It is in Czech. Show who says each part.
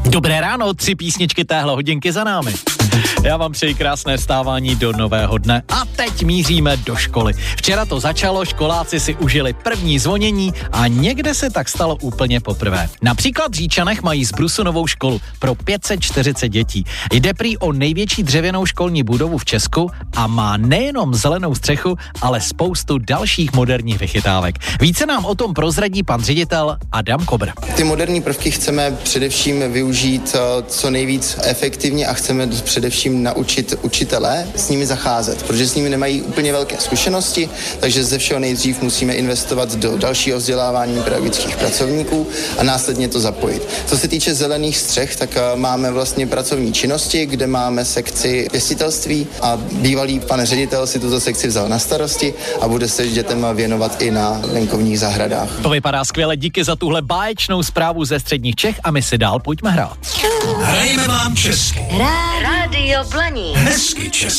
Speaker 1: Dobré ráno, 3 písničky téhle hodinky za námi. Já vám přeji krásné vstávání do nového dne a teď míříme do školy. Včera to začalo, školáci si užili první zvonění a někde se tak stalo úplně poprvé. Například v Říčanech mají z Brusu novou školu pro 540 dětí. Jde prý o největší dřevěnou školní budovu v Česku a má nejenom zelenou střechu, ale spoustu dalších moderních vychytávek. Více nám o tom prozradí pan ředitel Adam Kobr.
Speaker 2: Ty moderní prvky chceme především využít co nejvíc efektivně a chceme především naučit učitele s nimi zacházet, protože s nimi nemají úplně velké zkušenosti, takže ze všeho nejdřív musíme investovat do dalšího vzdělávání pedagogických pracovníků a následně to zapojit. Co se týče zelených střech, tak máme vlastně pracovní činnosti, kde máme sekci pěstitelství a bývalý pan ředitel si tuto sekci vzal na starosti a bude se dětem věnovat i na venkovních zahradách.
Speaker 1: To vypadá skvěle, díky za tuhle báječnou zprávu ze středních Čech a my si dál pojďme hrát.
Speaker 3: Hrajeme vám česky.
Speaker 4: Rádio Blaník.
Speaker 3: Hezky česky.